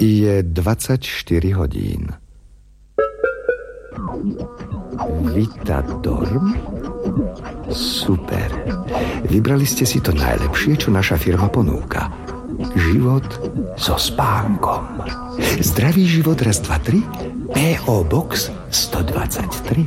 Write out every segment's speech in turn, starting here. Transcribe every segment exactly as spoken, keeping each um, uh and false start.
Je dvadsaťštyri hodín. Vitadorm? Super. Vybrali ste si to najlepšie, čo naša firma ponúka. Život so spánkom. Zdravý život raz, dva, tri. pé ó Box stodvadsaťtri.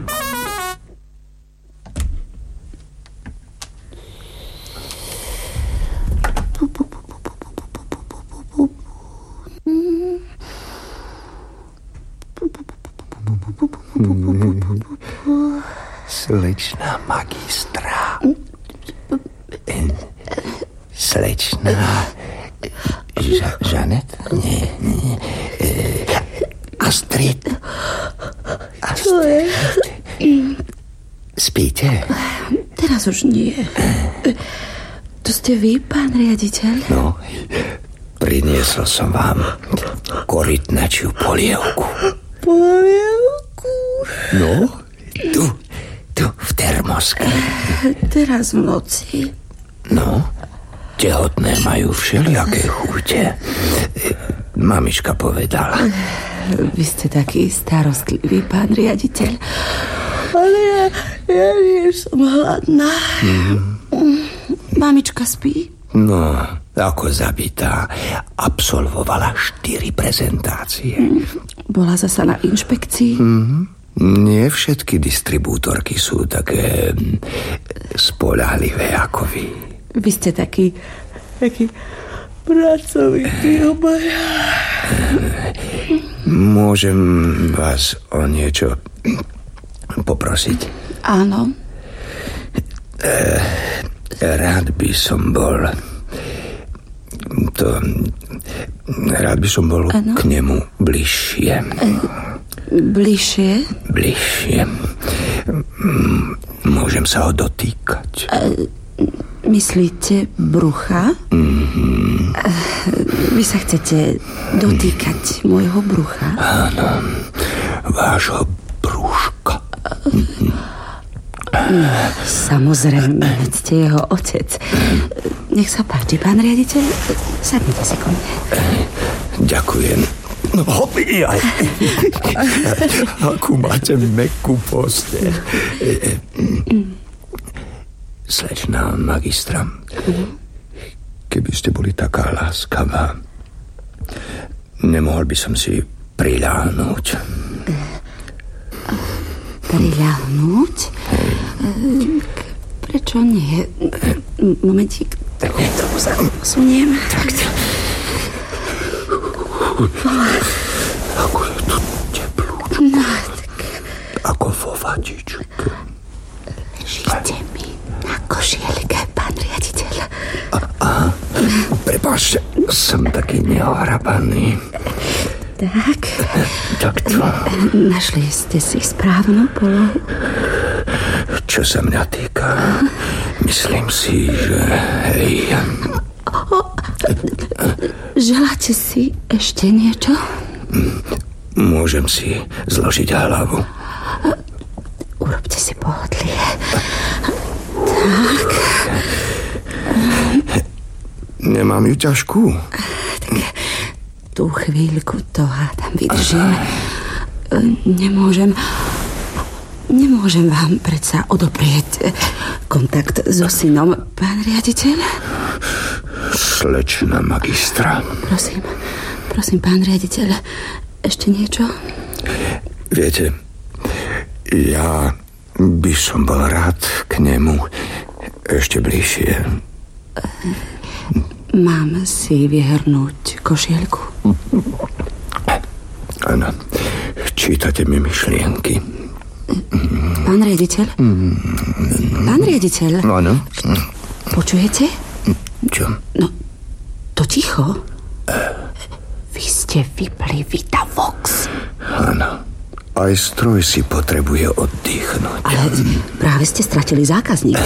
Slečná magistra. Slečná Ža- Žanet? Nie, nie. Astrid. Astrid. Spíte? Teraz už nie. To ste vy, pán riaditeľ? No, priniesol som vám korytnačiu polievku. Polievku? No, tu, tu v termoske. Teraz v noci. No, tehotné majú všelijaké chúte. Mamička povedala. Vy ste taký starostlivý, pán riaditeľ. Ale ja, ja nie som hladná. Mm. Mamička spí? No, ako zabitá. Absolvovala štyri prezentácie. Bola zasa na inšpekcii? Mm. Nie všetky distribútorky sú také spoľahlivé ako vy. Vy ste taký, taký pracovitý obaja. Môžem vás o niečo poprosiť? Áno. E, rád by som bol... To... Rád by som bol ano? K nemu bližšie. E, bližšie? Bližšie. Môžem sa ho dotýkať? E, myslíte brucha? Mm-hmm. E, vy sa chcete dotýkať môjho brucha? Áno, vášho brúška. No, samozrejme, veď ste jeho otec. Nech sa páči, pán riaditeľ, sadnite si ko mne. Ďakujem. No, jaj. Akú máte mäkkú posteľ. Slečná magistra, keby ste boli taká láskavá, nemohol by som si priľahnúť. Priľahnúť? Prečo nie? Momentík, trochu sa posuniem. Takto. Ako je tu teplúčko. No, tak... Ako vo vatičke. Ležíte mi na košielke, pán riaditeľ. Aha, prepáčte, som taký neohrabaný. Tak. Takto. Našli ste si správnu polohu? Čo sa mňa týka, myslím si, že hej. Želáte si ešte niečo? Môžem si zložiť hlavu. Urobte si pohodlie. Tak. Nemám ju ťažkú. Tak tú chvíľku to hádam vydržím. Nemôžem... Nemôžem vám predsa odoprieť kontakt so synom, pán riaditeľ? Slečná magistra. Prosím, prosím, pán riaditeľ, ešte niečo? Viete, ja by som bol rád k nemu ešte bližšie. Mám si vyhrnúť košielku? Áno, čítate mi myšlienky. Pán riaditeľ? Pán riaditeľ? Áno. Počujete? Čo? No, to ticho. Vy ste vypli Vitavox. Áno. Aj stroj si potrebuje oddychnúť. Ale práve ste stratili zákazníka.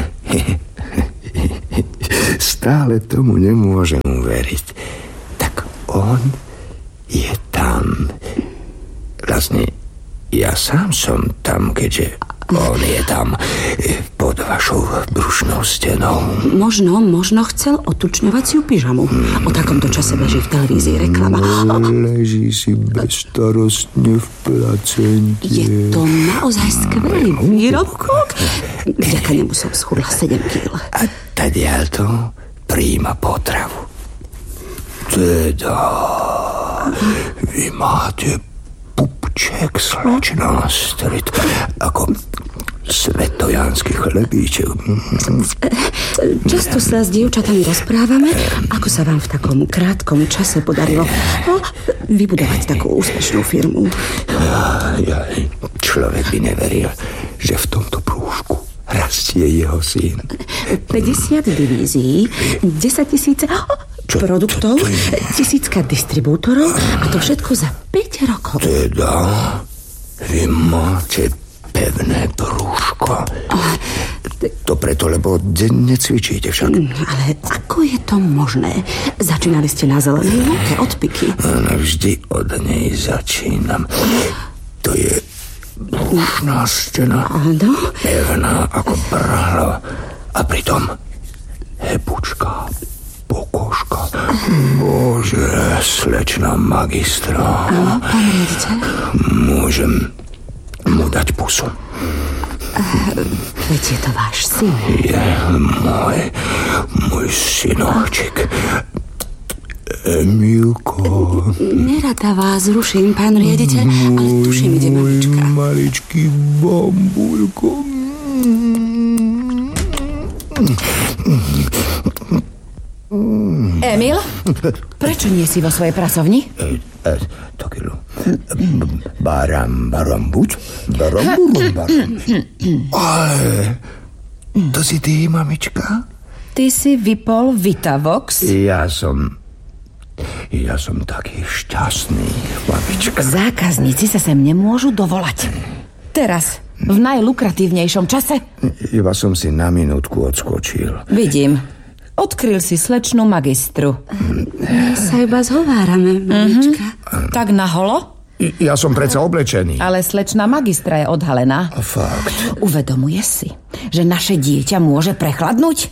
Stále tomu nemôžem uveriť. Tak on je tam. Vlastne ja sám som tam, keďže On je tam pod vašou brušnou stenou. Možno, možno chcel otučňovaciu pyžamu. O takomto čase beží v televízii reklama. Leží si bezstarostne v placente. Je to naozaj skvelý výrobok. Vďaka nemu som schudla sedem kíl. A tadiaľ to príjma potravu. Teda, vy máte pupček, slečná Astrid, ako svetojanský chlebíček. Často sa s dievčatami rozprávame, ako sa vám v takom krátkom čase podarilo no, vybudovať takú úspešnú firmu. Ja, človek by neveril, že v tomto prúžku rastie jeho syn. päťdesiat divízií, desaťtisíc produktov, tisícka distribútorov a to všetko za päť rokov. Teda, vy máte pevné brúško. To preto, lebo denne cvičíte však. Ale ako je to možné? Začínali ste na zelenej lúke od piky. Áno, vždy od nej začínam. To je brúšná stena. Áno. Pevná ako brahlo. A pritom hebučka, pokožka. Bože, slečná magistra. Áno, pán riaditeľ. Môžem mu dať pusu. Veď je to váš syn. Je môj, môj synoček. Emilko. Nerada vás ruším, pán riaditeľ, ale tuším, ide mamička. Môj maličký bambulko. Emil, prečo nie si vo svojej pracovni? E, e, Takilu. Baram, baram, buď. Baram, baram, baram. Ale to si ty, mamička? Ty si vypol Vitavox? Ja som... Ja som taký šťastný, mamička. Zákazníci sa sem nemôžu dovolať. Teraz, v najlukratívnejšom čase? Iba som si na minútku odskočil. Vidím. Odkryl si slečnú magistru. My sa iba zhovárame, mamička. Mm-hmm. Tak naholo? Ja som predsa oblečený. Ale slečná magistra je odhalená. A fakt. Uvedomuje si, že naše dieťa môže prechladnúť?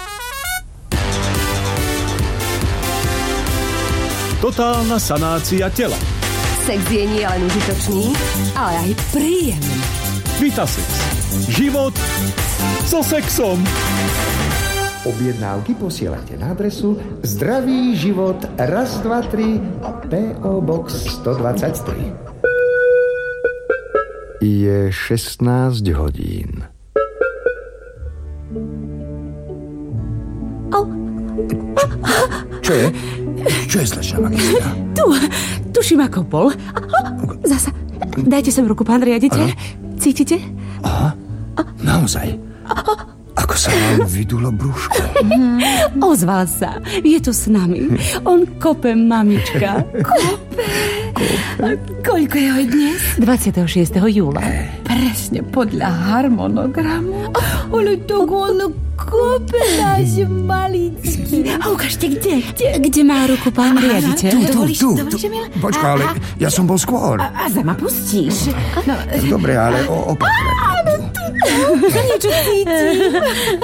Totálna sanácia tela. Sex je nie len užitočný, ale aj príjemný. Vitasex. Život so sexom. Objednávky posielate na adresu Zdravý život raz, dva, tri pé ó Box stodvadsaťtri. Je šestnásť hodín. Čo je? Čo je, slečná magistra? Tu, tuším ako bol. Zasa, dajte sem ruku, pán riaditeľ. Cítite? Aha, naozaj. Ako sa vám vydulo brúško. Ozval sa. Je tu s nami. On kope, mamička. Kope. A koľko je ho dnes? dvadsiateho šiesteho júla. Presne podľa harmonogramu. Ale to on kope náš maličký. A ukážte, kde? Kde, kde má ruku pán riaditeľ? Tu, tu, Dovolíš, tu, dovolíš, tu. Emil? Počka, ale ja som bol skôr. A, a za ma pustíš? No, Dobre, ale o, opatrne. niečo cítim.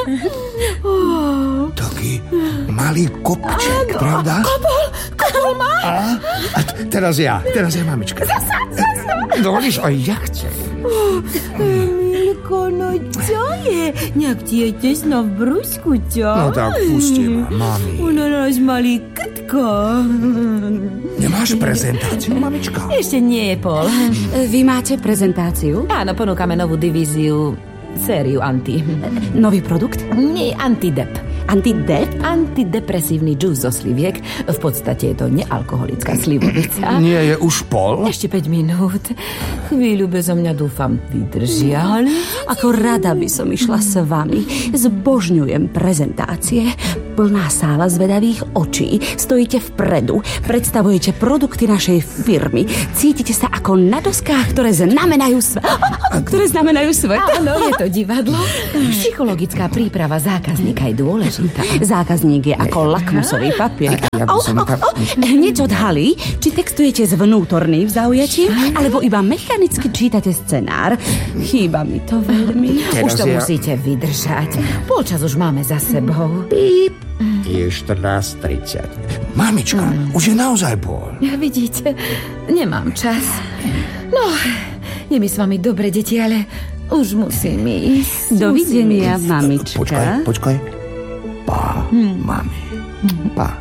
Taký malý kopček, pravda? Kopol, kopol má. A, a t- teraz ja, teraz ja, mamička. Zasa, zasa. Dovolíš, aj ja chcem. Emilko, no čo je? Nejak ti je tesno v brúšku, čo? No tak pusti ma, mami. Ono náš malý krtko. Nemáš prezentáciu, mamička? Ešte nie je, Pol. Vy máte prezentáciu? Áno, ponúkame novú divíziu, sériu anti. Nový produkt? Nie, antidep. Antidep? Antidepresívny džús zo sliviek. V podstate je to nealkoholická slivovica. Nie je už pol? Ešte päť minút. Chvíľu bezo mňa, dúfam, vydržia. Ale... Ako rada by som išla s vami. Zbožňujem prezentácie. Plná sála zvedavých očí. Stojíte vpredu. Predstavujete produkty našej firmy. Cítite sa ako na doskách, ktoré znamenajú svet. Ktoré znamenajú svet. Áno, je to divadlo. Psychologická príprava zákazníka je dôležitá. odmietnutá. Zákazník je ako lakmusový papier. Ja by som tam... Hneď odhalí, či textujete s vnútorným zaujatím, alebo iba mechanicky čítate scenár. Chýba mi to veľmi. Už to ja... musíte vydržať. Polčas už máme za sebou. Píp. Je štrnásť tridsať. Mamička, mm. už je naozaj pol. Ja vidíte, nemám čas. No, je mi s vami dobre, deti, ale už musím ísť. Dovidenia, mamička. Počkaj, počkaj. Pá, hmm. mami. Pá.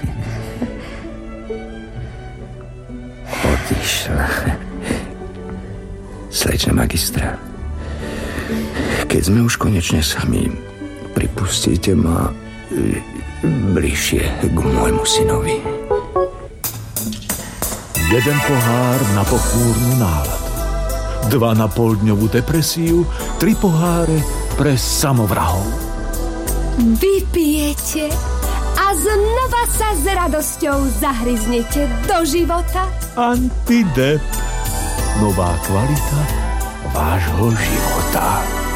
Odišla. Slečna magistra, keď sme už konečne sami, pripustíte ma bližšie k môjmu synovi. Jeden pohár na pochmúrnu náladu, dva na poldňovú depresiu, tri poháre pre samovrahov. Vypijete a znova sa s radosťou zahryznete do života. Antidep. Nová kvalita vášho života.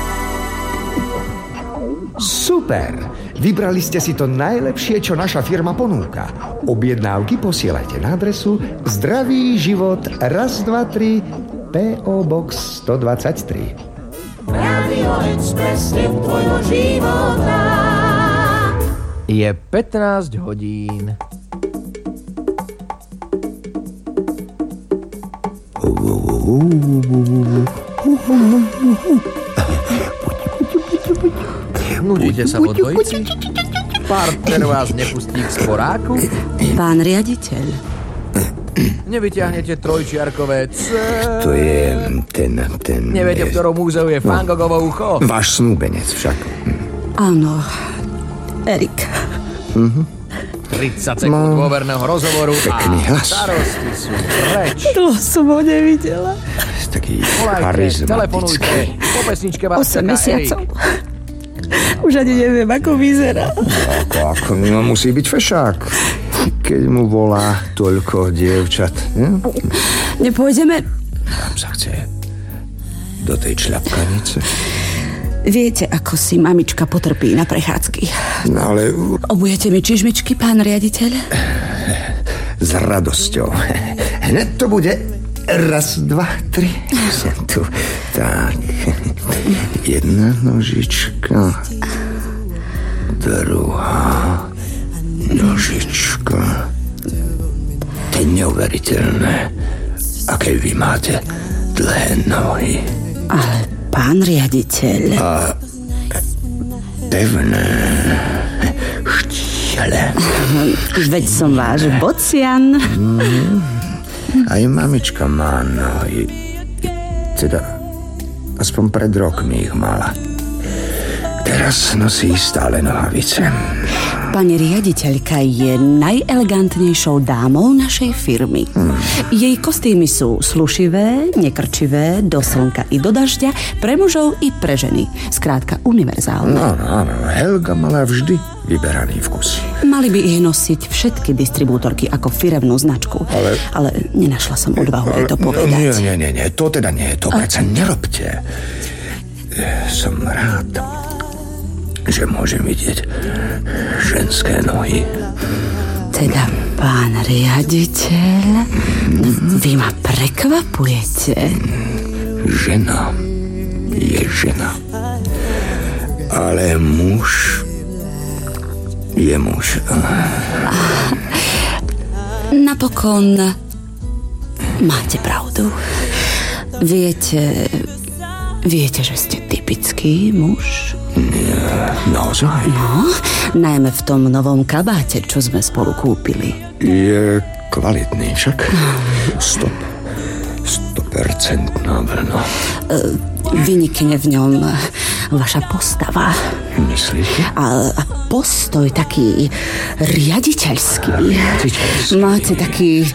Super! Vybrali ste si to najlepšie, čo naša firma ponúka. Objednávky posielajte na adresu Zdravý život raz, dva, tri pé ó Box sto dvadsaťtri. Radio Express je tvojho života. Je pätnásť hodín. Nudíte sa vo dvojici? Partner vás nepustí k sporáku? Pán riaditeľ. Nevyťahnete trojčiarkové C? To je ten... ten Neviete, v ktorom múzeu je Van Goghovo ucho? Váš snúbenec však. Áno, Erik. Mhm. tridsať sekúnd dôverného rozhovoru pekný a hlas. starosti sú preč. To som ho nevidela. Taký Volajte, charizmatický. telefonujte, po pesničke vás osem čaká mesiacov. Erik. Už ani neviem, ako vyzerá. Ako, ako, no musí byť fešák, keď mu volá toľko dievčat. Hm? Nepôjdeme? Tam sa chce do tej šľapkanice. Viete, ako si mamička potrpí na prechádzky. No ale... Obujete mi čižmičky, pán riaditeľ? S radosťou. Hned to bude raz, dva, tri. Sem tu. Tak. Jedna nožička. Druhá nožička. To je neuveriteľné, aké vy máte dlhé nohy. Ale pán riaditeľ... A pevné štiele. Veď som váš bocian. Mm. Aj mamička má nohy. Teda, aspoň pred rokmi ich mala. Teraz nosí stále nohavice. Pani riaditeľka je najelegantnejšou dámou našej firmy. Hmm. Jej kostýmy sú slušivé, nekrčivé, do slnka i do dažďa, pre mužov i pre ženy. Skrátka univerzálne. No, áno, Helga mala vždy vyberaný vkus. Mali by ich nosiť všetky distribútorky ako firemnú značku. Ale, ale nenašla som odvahu jej to povedať. Nie, nie, nie, nie, to teda nie, to predsa nerobte. Som rád, že môžem vidieť ženské nohy. Teda, pán riaditeľ, vy ma prekvapujete. Žena je žena. Ale muž je muž. Napokon máte pravdu. Viete, viete, že ste typický muž? Nie, naozaj? No, najmä v tom novom kabáte, čo sme spolu kúpili. Je kvalitný však. Stop. Stopercentná vlna. Vynikne v ňom vaša postava. Myslíte? A, a postoj taký riaditeľský. Riaditeľský. Máte taký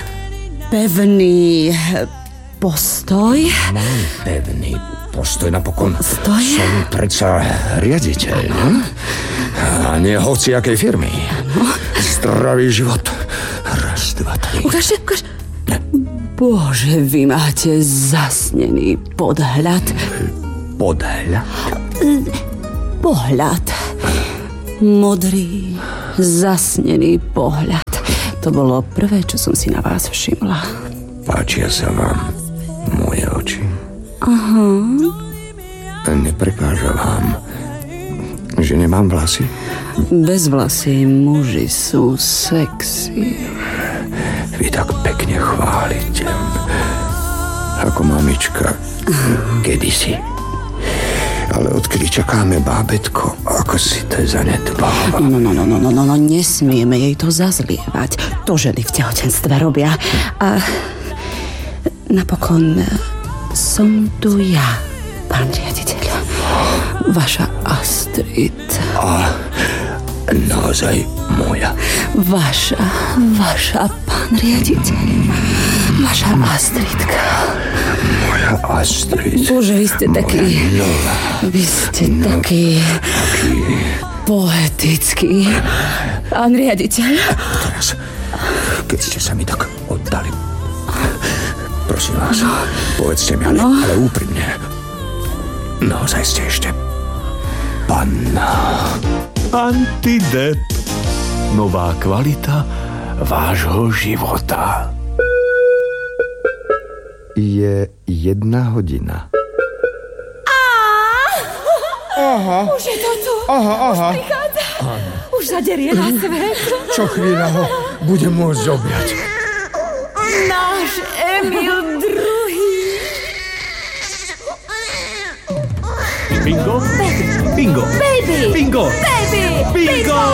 pevný postoj. Mám pevný postoj, napokon. Postoj? Som predsa riaditeľ. Hm? A nie hociakej firmy. Ano. Zdravý život. Raz, dva, tri. Ukážte, ukážte. Bože, vy máte zasnený podhľad. Podhľad? Pohľad. modrý, zasnený pohľad. To bolo prvé, čo som si na vás všimla. Páčia sa vám moje oči? Aha. Neprekáža vám, že nemám vlasy? Bezvlasí muži sú sexy. Vy tak pekne chválite. Ako mamička kedysi. Ale odkedy čakáme bábätko, ako si to zanedbáva. No, no, no, no, no, no, no, nesmieme jej to zazlievať. To ženy v tehotenstve robia. A napokon som tu ja, pán riaditeľ. Vaša Astrid. A naozaj moja. Vaša, vaša, pán riaditeľ. Vaša Astridka. Moja Astrid. Bože, vy ste taký... Nová. Vy ste no, taký... Taký... poetický. Pán riaditeľ. Teraz, keď ste sa mi tak oddali, prosím vás, no. Povedzte mi, ale, no. ale úprimne. Naozaj ste ešte panna. Antidep. Nová kvalita vášho života. Je jedna hodina. Aha. Už je to tu. Aha, aha. Už prichádza. Už zaderie na svet. Čo chvíľa ho budem môcť zobrať. Náš Emil druhý. Bingo? Baby. Bingo. Baby. Bingo. Baby. Bingo.